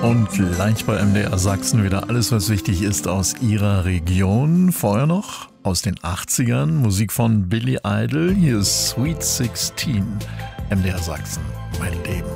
Und gleich bei MDR Sachsen wieder alles, was wichtig ist aus Ihrer Region. Vorher noch aus den 80ern Musik von Billy Idol. Hier ist Sweet 16. MDR Sachsen, mein Leben.